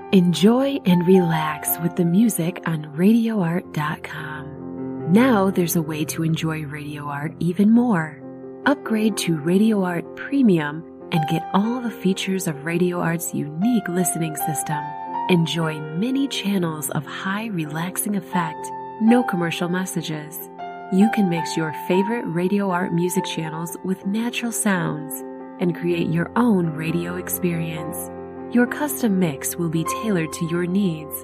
Enjoy and relax with the music on RadioArt.com. Now there's a way to enjoy Radio Art even more. Upgrade to Radio Art Premium and get all the features of Radio Art's unique listening system. Enjoy many channels of high relaxing effect, no commercial messages. You can mix your favorite Radio Art music channels with natural sounds and create your own radio experience. Your custom mix will be tailored to your needs.